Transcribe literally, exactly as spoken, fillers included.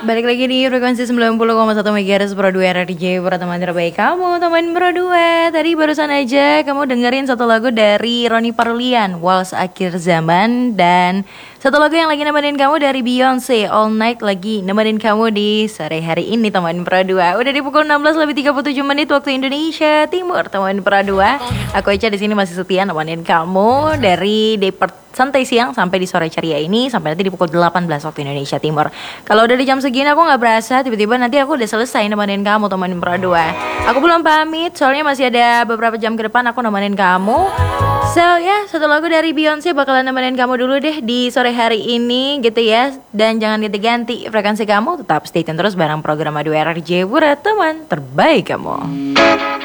Balik lagi di frekuensi sembilan puluh koma satu MHz Pro dua R R J, para teman terbaik kamu, teman Pro dua. Tadi barusan aja kamu dengerin satu lagu dari Ronnie Parlian, Waltz Akhir Zaman. Dan satu lagu yang lagi nemenin kamu dari Beyonce, All Night, lagi nemenin kamu di sore hari ini, teman Pro dua. Udah di pukul enam belas lebih tiga puluh tujuh menit waktu Indonesia Timur, teman Pro dua. Aku Eca di sini masih setia nemenin kamu dari Depart santai siang sampai di sore ceria ini, sampai nanti di pukul delapan belas waktu Indonesia Timur. Kalau udah di jam segini aku nggak berasa, tiba-tiba nanti aku udah selesai nemenin kamu, temenin Pro dua. Aku belum pamit, soalnya masih ada beberapa jam ke depan aku nemenin kamu. So ya, yeah, satu lagu dari Beyonce bakalan nemenin kamu dulu deh di sore hari ini gitu ya. Dan jangan ganti-ganti frekuensi kamu, tetap stay tune terus bareng program dua R R J buat teman terbaik kamu.